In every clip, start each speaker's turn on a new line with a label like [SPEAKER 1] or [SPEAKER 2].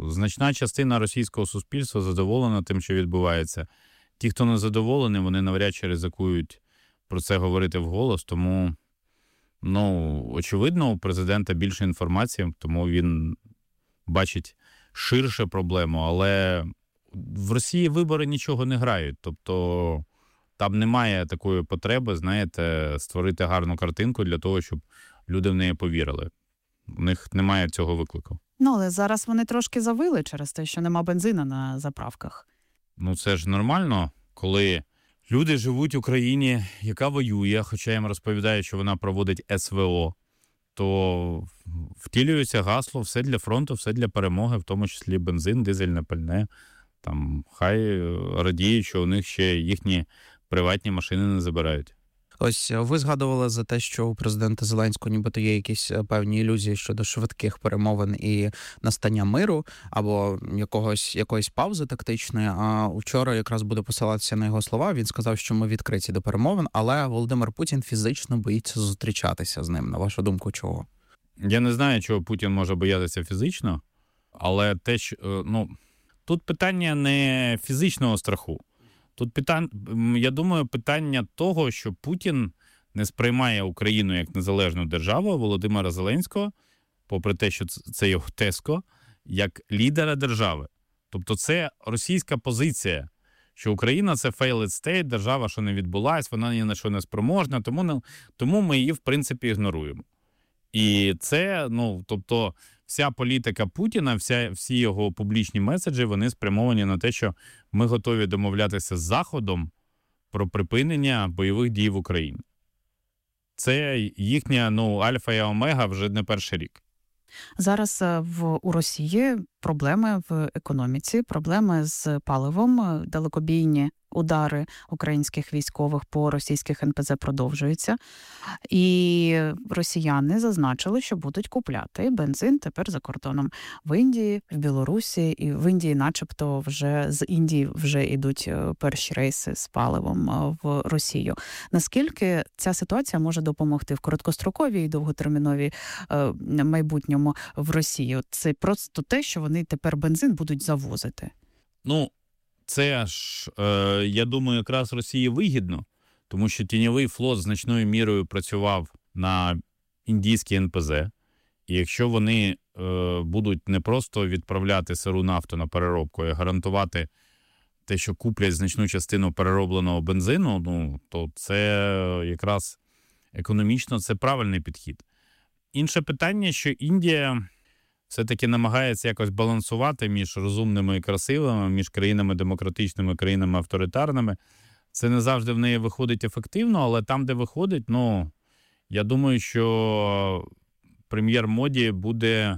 [SPEAKER 1] значна частина російського суспільства задоволена тим, що відбувається. Ті, хто не задоволений, вони навряд чи ризикують про це говорити вголос, тому, очевидно, у президента більше інформації, тому він бачить ширше проблему, але в Росії вибори нічого не грають, тобто там немає такої потреби, знаєте, створити гарну картинку для того, щоб люди в неї повірили. У них немає цього виклику.
[SPEAKER 2] Але зараз вони трошки завили через те, що нема бензину на заправках.
[SPEAKER 1] Це ж нормально, коли люди живуть в Україні, яка воює, хоча їм розповідають, що вона проводить СВО, то втілюється гасло «все для фронту, все для перемоги», в тому числі бензин, дизельне пальне. Там хай радіють, що у них ще їхні приватні машини не забирають.
[SPEAKER 3] Ось ви згадували за те, що у президента Зеленського нібито є якісь певні ілюзії щодо швидких перемовин і настання миру або якоїсь паузи тактичної. А вчора якраз буде посилатися на його слова. Він сказав, що ми відкриті до перемовин, але Володимир Путін фізично боїться зустрічатися з ним. На вашу думку, чого?
[SPEAKER 1] Я не знаю, чого Путін може боятися фізично, але те, що, тут питання не фізичного страху. Тут я думаю, питання того, що Путін не сприймає Україну як незалежну державу, Володимира Зеленського, попри те, що це його тезко, як лідера держави. Тобто це російська позиція, що Україна – це failed state, держава, що не відбулась, вона ні на що не спроможна, тому ми її, в принципі, ігноруємо. І це, тобто, вся політика Путіна, всі його публічні меседжі, вони спрямовані на те, що ми готові домовлятися з Заходом про припинення бойових дій в Україні. Це їхня, альфа і омега вже не перший рік.
[SPEAKER 2] Зараз у Росії проблеми в економіці, проблеми з паливом, далекобійні удари українських військових по російських НПЗ продовжуються. І росіяни зазначили, що будуть купляти бензин тепер за кордоном в Індії, в Білорусі, і в Індії начебто вже з Індії вже йдуть перші рейси з паливом в Росію. Наскільки ця ситуація може допомогти в короткостроковій і довготерміновій майбутньому в Росію? Це просто те, що вони тепер бензин будуть завозити.
[SPEAKER 1] Це ж, я думаю, якраз Росії вигідно, тому що тіньовий флот значною мірою працював на індійські НПЗ. І якщо вони будуть не просто відправляти сиру нафту на переробку, а гарантувати те, що куплять значну частину переробленого бензину, то це якраз економічно це правильний підхід. Інше питання, що Індія все-таки намагається якось балансувати між розумними і красивими, між країнами демократичними і країнами авторитарними. Це не завжди в неї виходить ефективно, але там, де виходить, я думаю, що прем'єр Моді буде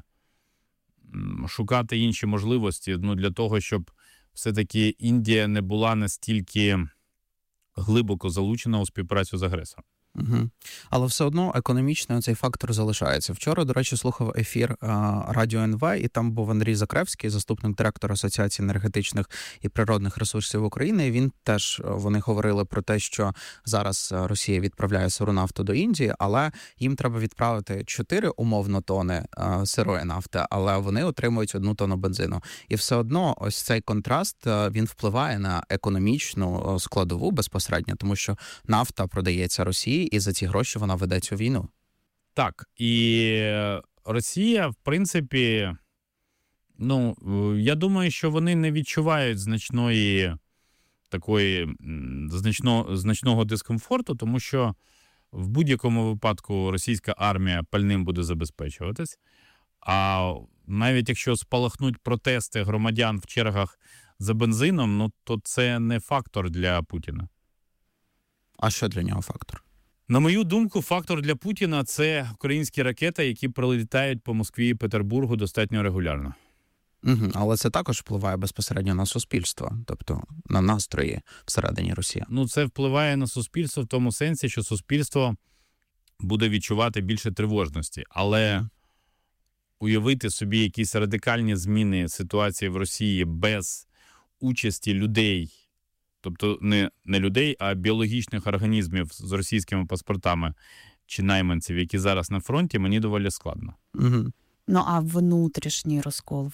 [SPEAKER 1] шукати інші можливості для того, щоб все-таки Індія не була настільки глибоко залучена у співпрацю з агресором.
[SPEAKER 3] Угу. Але все одно економічно цей фактор залишається. Вчора, до речі, слухав ефір Радіо НВ, і там був Андрій Закревський, заступник директора Асоціації енергетичних і природних ресурсів України. І вони говорили про те, що зараз Росія відправляє сиру нафту до Індії, але їм треба відправити 4 умовно тони сирої нафти, але вони отримують 1 тонну бензину. І все одно ось цей контраст, він впливає на економічну складову безпосередньо, тому що нафта продається Росії, і за ці гроші вона веде цю війну.
[SPEAKER 1] Так, і Росія, в принципі, я думаю, що вони не відчувають значного дискомфорту, тому що в будь-якому випадку російська армія пальним буде забезпечуватись. А навіть якщо спалахнуть протести громадян в чергах за бензином, то це не фактор для Путіна.
[SPEAKER 3] А що для нього фактор?
[SPEAKER 1] На мою думку, фактор для Путіна – це українські ракети, які прилітають по Москві і Петербургу достатньо регулярно.
[SPEAKER 3] Угу, але це також впливає безпосередньо на суспільство, тобто на настрої всередині Росії.
[SPEAKER 1] Це впливає на суспільство в тому сенсі, що суспільство буде відчувати більше тривожності. Але уявити собі якісь радикальні зміни ситуації в Росії без участі людей, тобто не людей, а біологічних організмів з російськими паспортами чи найманців, які зараз на фронті, мені доволі складно.
[SPEAKER 3] Угу.
[SPEAKER 2] А внутрішній розкол